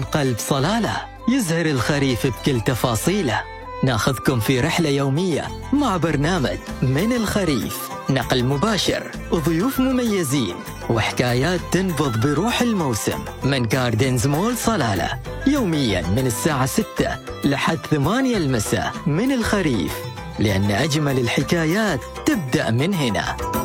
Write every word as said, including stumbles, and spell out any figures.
من قلب صلالة، يزهر الخريف بكل تفاصيله. ناخذكم في رحلة يومية مع برنامج من الخريف، نقل مباشر وضيوف مميزين وحكايات تنبض بروح الموسم من جاردنز مول صلالة، يوميا من الساعة ستة لحد ثمانية المساء. من الخريف، لأن أجمل الحكايات تبدأ من هنا.